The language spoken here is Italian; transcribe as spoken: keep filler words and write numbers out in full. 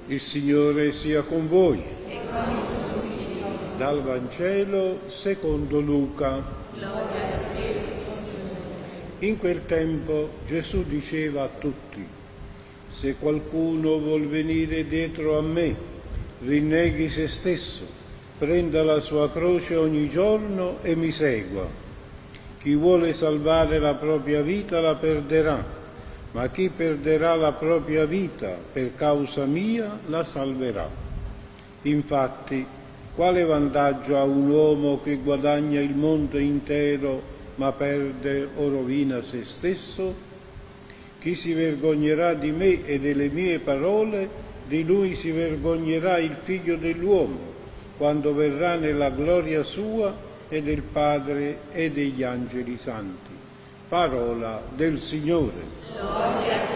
Il Signore sia con voi. E con il tuo spirito. Dal Vangelo secondo Luca. Gloria a te, Cristo Signore. In quel tempo Gesù diceva a tutti: se qualcuno vuol venire dietro a me, rinneghi se stesso, prenda la sua croce ogni giorno e mi segua. Chi vuole salvare la propria vita la perderà, ma chi perderà la propria vita per causa mia la salverà. Infatti, quale vantaggio ha un uomo che guadagna il mondo intero ma perde o rovina se stesso? Chi si vergognerà di me e delle mie parole, di lui si vergognerà il Figlio dell'uomo, quando verrà nella gloria sua e del Padre e degli angeli santi. Parola del Signore. Gloria a te.